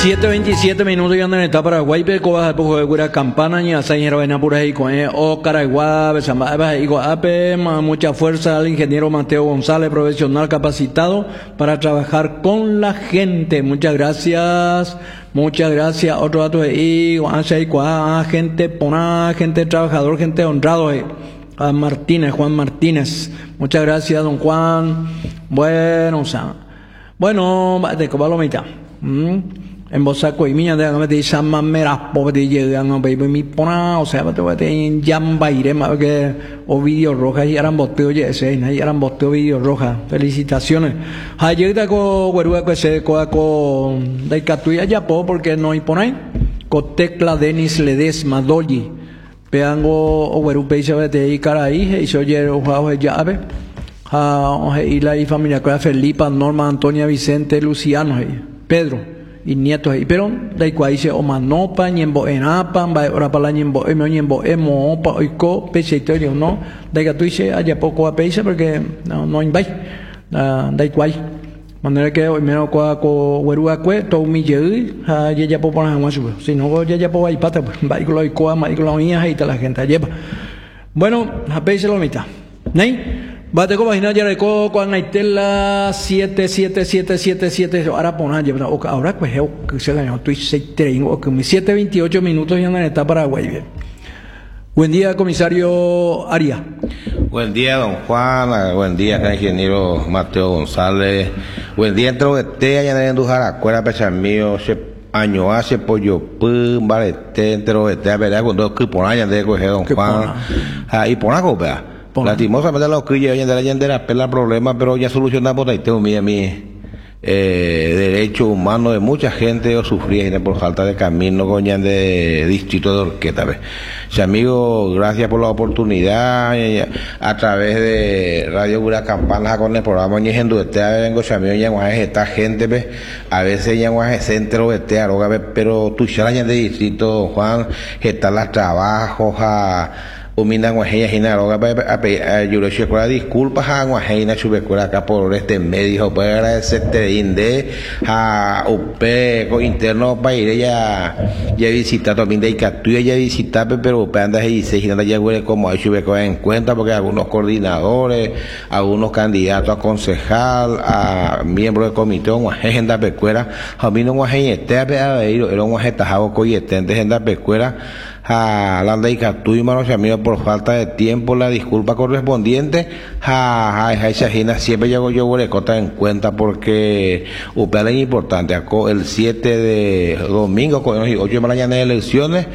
7:27 minutos y andan en etapa Paraguay, pero vas a poco de campana y a salir a pura y con o Caraguá, mucha fuerza al ingeniero Mateo González, profesional capacitado para trabajar con la gente. Muchas gracias. Otro dato de gente pona, gente trabajador, gente honrado. Juan Martínez. Muchas gracias, don Juan. Bueno, de Cobalomita. En Bosaco y Miña de Gamete y Sama Meras Pobre llegan a Baby Mi Pona, o sea, en Yambairema, que Ovidio Roja y eran boteo, y eran boteo Ovidio Roja. Felicitaciones. Ayer de Guerúa que se con de Catuya Yapo, porque no hay pone, con Tecla Denis Ledesma Dolly. Peango o Guerúpeisa de Caraí, y se oye o llave. Y la familia Felipa, Norma, Antonia, Vicente, Luciano, Pedro. Y nietos ahí, pero de ahí dice o manopa, ñembo enapa, ora para la ñembo emo, opa, oiko, pecheitorio, no, de ahí tú dice allá poco a peisa porque no invay, de ahí cual, manera que hoy menos co huerua cue, todo mi yeui, ya po poner más sube, si no ya po hay pata, pues va y con lo coa, y con la uña ahí te la gente lleva. Bueno, a peisa lo mitad, ¿nei? Bate con vagina ya reco con Aitela 77777 ahora poner ahora pues que se la estoy 7:28 minutos y andan en etapa Paraguay bien. Buen día, comisario Aria. Buen día, don Juan. Buen día, ingeniero Mateo González. Buen día, entre los allá en Dujaracuera, pesar mío, año hace pollo pum, vale, entre los verdad, cuando que por allá de coger don Juan. Y por algo, vea. Lastimosamente los que llegan de la gente era pela problema, pero ya solucionamos ahí tengo mi derecho humano de mucha gente o sufría por falta de camino coñan de distrito de Orqueta. Amigo, gracias por la oportunidad a través de Radio Gura Campana con el programa vengo esta gente a veces ya centro pero tu charaña de distrito Juan está las trabajos Umina guajeña ginaroga yo le checo disculpas a guajeña chubecuera acá por este medio para agradecer inde a upe interno para ir ya visitar también de Icatuya ya visitar pero anda y se gira ya huele como hay chubeco en cuenta porque algunos coordinadores algunos candidatos a concejal a miembros del comité guajeña pecuera a mí no guajeña este era un guajeta jabo coyetente en la pecuera a la ley Catuy manos amigos por falta de tiempo la disculpa correspondiente esa gina siempre llego yo huelecota en cuenta porque upea es importante el 7 de domingo con 8 de la mañana de elecciones